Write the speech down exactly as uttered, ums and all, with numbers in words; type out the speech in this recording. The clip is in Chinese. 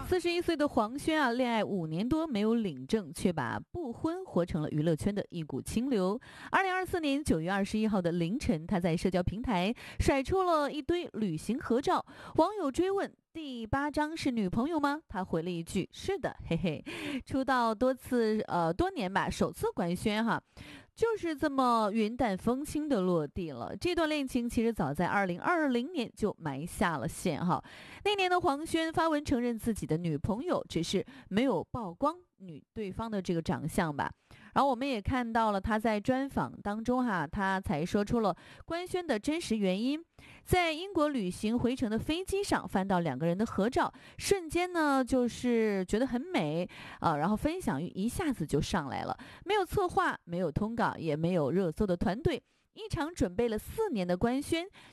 四十一岁的黄轩啊，恋爱五年多没有领证，却把不婚活成了娱乐圈的一股清流。二零二四年九月二十一号的凌晨，他在社交平台甩出了一堆旅行合照，网友追问第八张是女朋友吗？他回了一句是的，嘿嘿。出道多次呃多年吧，首次官宣哈，就是这么云淡风轻的落地了。这段恋情其实早在二零二零年就埋下了线哈。那年的黄轩发文承认自己的女朋友，只是没有曝光女对方的这个长相吧。然后我们也看到了他在专访当中哈，他才说出了官宣的真实原因。在英国旅行回程的飞机上翻到两个人的合照，瞬间呢就是觉得很美啊、呃，然后分享欲一下子就上来了。没有策划，没有通稿，也没有热搜的团队，一场准备了四年的官宣